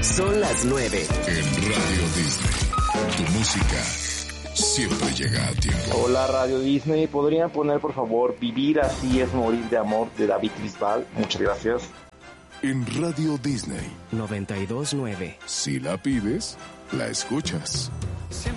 Son las 9. En Radio Disney, tu música siempre llega a tiempo. Hola Radio Disney, ¿podrían poner por favor Vivir así es morir de amor de David Bisbal? Muchas gracias. En Radio Disney 92.9. Si la pides, la escuchas.